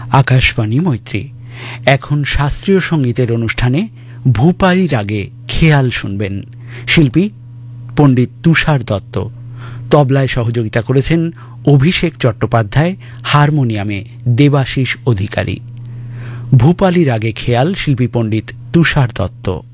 আকাশবাণী মৈত্রী। এখন শাস্ত্রীয় সঙ্গীতের অনুষ্ঠানে ভূপালী রাগে খেয়াল শুনবেন। শিল্পী পণ্ডিত তুষার দত্ত। তবলায় সহযোগিতা করেছেন অভিষেক চট্টোপাধ্যায়, হারমোনিয়ামে দেবাশিস অধিকারী। ভূপালী রাগে খেয়াল, শিল্পী পণ্ডিত তুষার দত্ত।